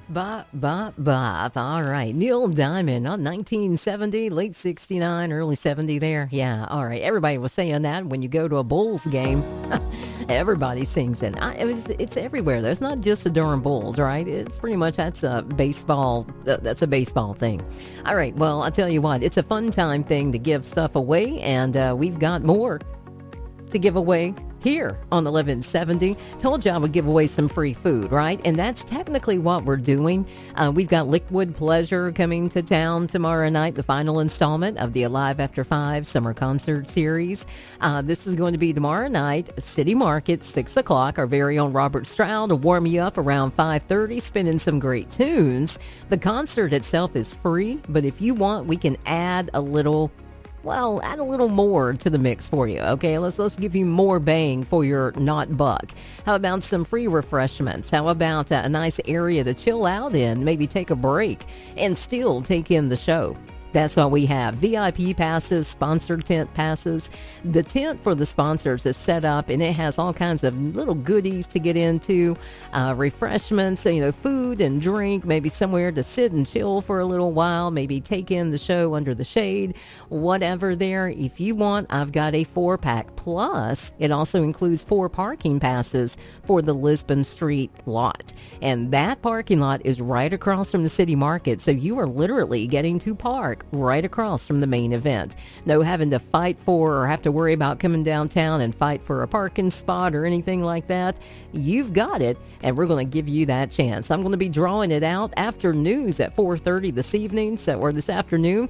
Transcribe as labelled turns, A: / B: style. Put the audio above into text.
A: Bop, bop, bop. All right. Neil Diamond on 1970, late 69, early 70 there. Yeah, all right. Everybody was saying that when you go to a Bulls game. Everybody sings it. It's everywhere. There's not just the Durham Bulls, right? It's pretty much that's a baseball. That's a baseball thing. All right. Well, I'll tell you what. It's a fun time thing to give stuff away, and we've got more to give away here on 1170. Told you I would give away some free food, right? And that's technically what we're doing. We've got Liquid Pleasure coming to town tomorrow night, the final installment of the Alive After 5 Summer Concert Series. This is going to be tomorrow night, City Market, 6 o'clock. Our very own Robert Stroud will warm you up around 5:30, spinning some great tunes. The concert itself is free, but if you want, we can add a little more to the mix for you, okay? Let's give you more bang for your not buck. How about some free refreshments? How about a nice area to chill out in, maybe take a break, and still take in the show? That's what we have. VIP passes, sponsored tent passes. The tent for the sponsors is set up, and it has all kinds of little goodies to get into, refreshments, food and drink, maybe somewhere to sit and chill for a little while, maybe take in the show under the shade, whatever there. If you want, I've got a 4-pack. Plus, it also includes 4 parking passes for the Lisbon Street lot. And that parking lot is right across from the City Market, so you are literally getting to park right across from the main event. No having to fight for or have to worry about coming downtown and fight for a parking spot or anything like that. You've got it, and we're going to give you that chance. I'm going to be drawing it out after news at 4:30 this evening, or this afternoon.